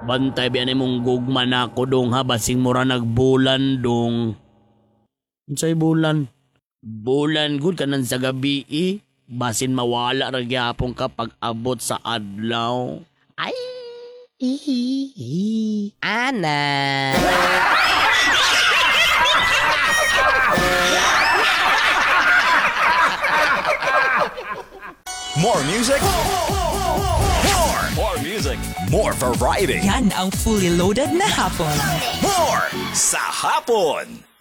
Bantay biyan mong gugman ako dong ha, basing mura nagbulan dong. Unsay bulan? Bulan good kanan sa gabi basin mawala ra gyapon ka pag abot sa adlaw. Ay, ana. More music. More music. More variety. Yan ang fully loaded na hapon. More sa hapon.